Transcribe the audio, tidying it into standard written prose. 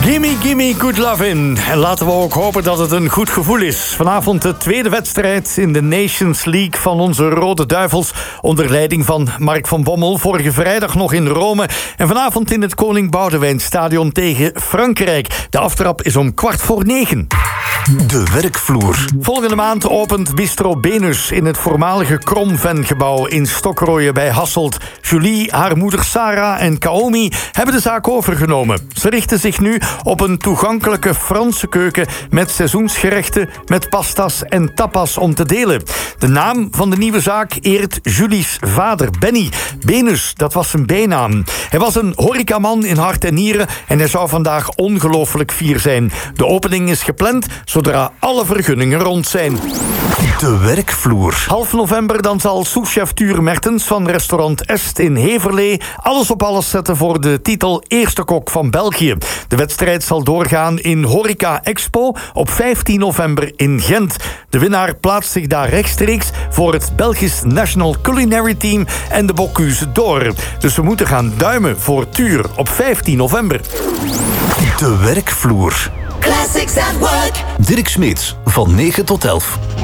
Gimme good lovin'. En laten we ook hopen dat het een goed gevoel is. Vanavond de tweede wedstrijd in de Nations League van onze Rode Duivels. Onder leiding van Mark van Bommel. Vorige vrijdag nog in Rome. En vanavond in het Koning Boudewijnstadion tegen Frankrijk. De aftrap is om 8:45. De werkvloer. Volgende maand opent Bistro Benus in het voormalige Kromven-gebouw in Stokroijen bij Hasselt. Julie, haar moeder Sarah en Kaomi hebben de zaak overgenomen. Ze richten zich nu op een toegankelijke Franse keuken met seizoensgerechten, met pasta's en tapas om te delen. De naam van de nieuwe zaak eert Julie's vader, Benny. Benus, dat was zijn bijnaam. Hij was een horecaman in hart en nieren en hij zou vandaag ongelooflijk fier zijn. De opening is gepland zodra alle vergunningen rond zijn. De werkvloer. Half november dan zal souschef Tuur Mertens van restaurant Est in Heverlee alles op alles zetten voor de titel Eerste Kok van België. De wedstrijd zal doorgaan in Horeca Expo op 15 november in Gent. De winnaar plaatst zich daar rechtstreeks voor het Belgisch National Culinary Team en de Bocuse d'Or. Dus we moeten gaan duimen voor Tuur op 15 november. De werkvloer. Classics at Work. Dirk Smeets, van 9 tot 11.